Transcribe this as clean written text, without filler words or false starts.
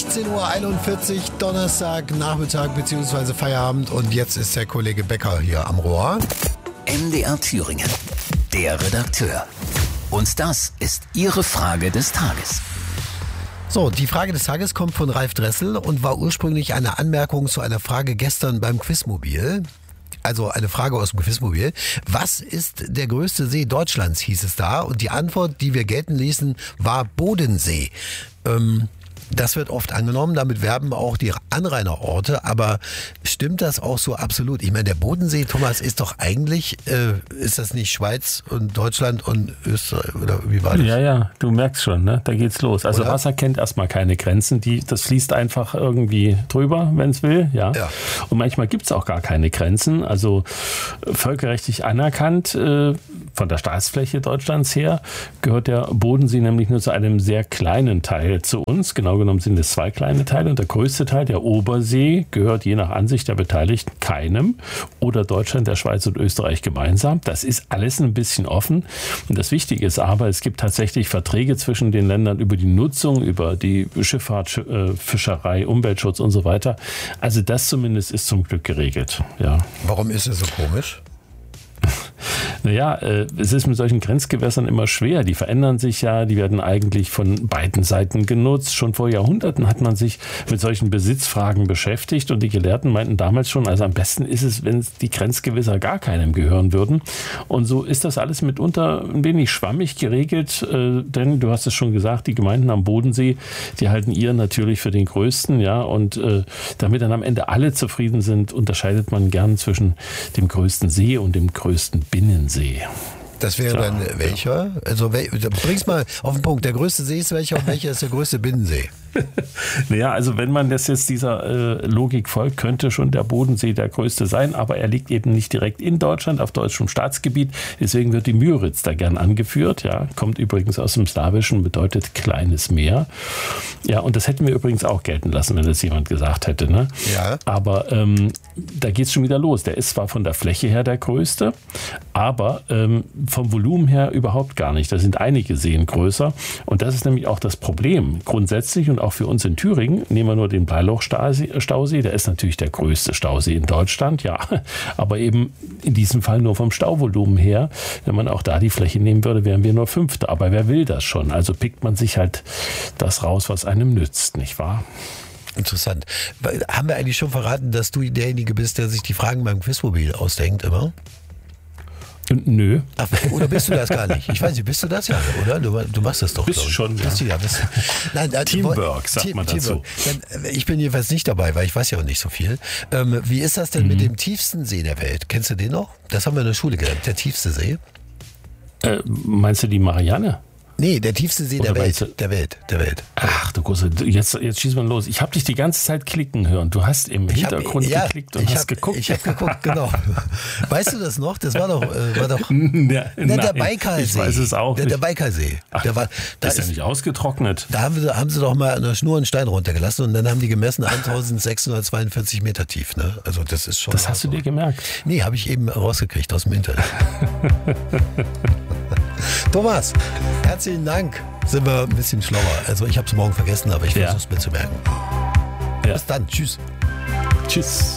16:41 Uhr, Donnerstag, Nachmittag bzw. Feierabend. Und jetzt ist der Kollege Becker hier am Rohr. MDR Thüringen, der Redakteur. Und das ist Ihre Frage des Tages. So, die Frage des Tages kommt von Ralf Dressel und war ursprünglich eine Anmerkung zu einer Frage gestern beim Quizmobil. Also eine Frage aus dem Quizmobil. Was ist der größte See Deutschlands, hieß es da. Und die Antwort, die wir gelten ließen, war Bodensee. Das wird oft angenommen, damit werben auch die Anrainerorte, aber stimmt das auch so absolut? Ich meine, der Bodensee, Thomas, ist doch eigentlich, ist das nicht Schweiz und Deutschland und Österreich, oder wie war das? Ja, du merkst schon, ne? Da geht's los. Also Oder? Wasser kennt erstmal keine Grenzen, das fließt einfach irgendwie drüber, wenn es will, ja. Und manchmal gibt's auch gar keine Grenzen, also völkerrechtlich anerkannt, von der Staatsfläche Deutschlands her, gehört der Bodensee nämlich nur zu einem sehr kleinen Teil zu uns, genau genommen sind es 2 kleine Teile und der größte Teil, der Obersee, gehört je nach Ansicht der Beteiligten keinem oder Deutschland, der Schweiz und Österreich gemeinsam. Das ist alles ein bisschen offen und das Wichtige ist aber, es gibt tatsächlich Verträge zwischen den Ländern über die Nutzung, über die Schifffahrt, Fischerei, Umweltschutz und so weiter. Also das zumindest ist zum Glück geregelt. Ja. Warum ist es so komisch? Naja, es ist mit solchen Grenzgewässern immer schwer. Die verändern sich ja, die werden eigentlich von beiden Seiten genutzt. Schon vor Jahrhunderten hat man sich mit solchen Besitzfragen beschäftigt und die Gelehrten meinten damals schon, also am besten ist es, wenn die Grenzgewässer gar keinem gehören würden. Und so ist das alles mitunter ein wenig schwammig geregelt, denn du hast es schon gesagt, die Gemeinden am Bodensee, die halten ihren natürlich für den größten, ja, und damit dann am Ende alle zufrieden sind, unterscheidet man gern zwischen dem größten See und dem größten Binnensee. Das wäre dann welcher? Also bring's mal auf den Punkt. Der größte See ist welcher und welcher ist der größte Binnensee? Naja, also wenn man das jetzt dieser Logik folgt, könnte schon der Bodensee der größte sein, aber er liegt eben nicht direkt in Deutschland, auf deutschem Staatsgebiet. Deswegen wird die Müritz da gern angeführt. Ja, kommt übrigens aus dem Slawischen, bedeutet kleines Meer. Ja, und das hätten wir übrigens auch gelten lassen, wenn das jemand gesagt hätte. Ne? Ja. Aber da geht's schon wieder los. Der ist zwar von der Fläche her der größte, aber vom Volumen her überhaupt gar nicht. Da sind einige Seen größer. Und das ist nämlich auch das Problem. Grundsätzlich und auch für uns in Thüringen, nehmen wir nur den Bleiloch-Stausee, der ist natürlich der größte Stausee in Deutschland, ja, aber eben in diesem Fall nur vom Stauvolumen her. Wenn man auch da die Fläche nehmen würde, wären wir nur Fünfte, aber wer will das schon? Also pickt man sich halt das raus, was einem nützt, nicht wahr? Interessant. Haben wir eigentlich schon verraten, dass du derjenige bist, der sich die Fragen beim Quizmobil ausdenkt immer? Nö. Ach, oder bist du das gar nicht? Ich weiß nicht, bist du das ja, oder? Du machst das doch. Bist schon, ja. Bist du, ja. Nein, Teamwork, sagt man dazu. Ich bin jedenfalls nicht dabei, weil ich weiß ja auch nicht so viel. Wie ist das denn mit dem tiefsten See der Welt? Kennst du den noch? Das haben wir in der Schule gelernt, der tiefste See. Meinst du die Marianne? Nee, der tiefste See der Welt. Der Welt. Ach du Große, jetzt schieß mal los. Ich habe dich die ganze Zeit klicken hören. Du hast im Hintergrund geklickt und hast geguckt. Ich habe geguckt, genau. Weißt du das noch? Das war doch der Baikalsee. Ich weiß es auch nicht. Der Baikalsee. Ach, ist ja nicht ausgetrocknet. Da haben sie doch mal an der Schnur einen Stein runtergelassen und dann haben die gemessen 1642 Meter tief. Ne? Also das ist schon. Das hast du dir gemerkt? Nee, habe ich eben rausgekriegt aus dem Internet. Thomas, herzlichen Dank. Sind wir ein bisschen schlauer. Also ich habe es morgen vergessen, aber ich versuche es mir zu merken. Ja. Bis dann. Tschüss. Tschüss.